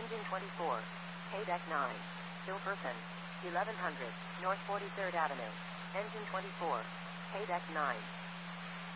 Engine 24. Haydeck 9. Hilperson. 1100. North 43rd Avenue. Engine 24. Haydeck 9.